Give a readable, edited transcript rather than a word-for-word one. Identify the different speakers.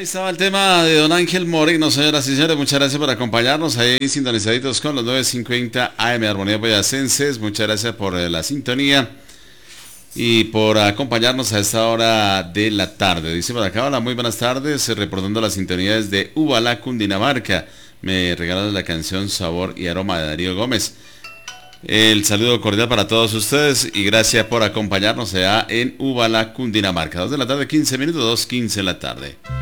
Speaker 1: Ahí estaba el tema de don Ángel Moreno, señoras y señores. Muchas gracias por acompañarnos ahí sintonizaditos con los 950 AM Armonía Boyacenses. Muchas gracias por la sintonía y por acompañarnos a esta hora de la tarde. Dice por acá, hola, muy buenas tardes, reportando las sintonías de Ubalá, Cundinamarca. Me regalan la canción Sabor y Aroma de Darío Gómez. El saludo cordial para todos ustedes y gracias por acompañarnos allá en Ubalá, Cundinamarca. 2 de la tarde, 15 minutos, 2:15 de la tarde.